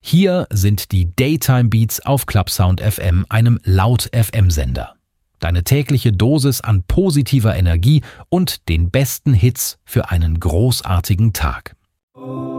Hier sind die Daytime Beats auf Clubsound FM, einem Laut-FM-Sender. Deine tägliche Dosis an positiver Energie und den besten Hits für einen großartigen Tag.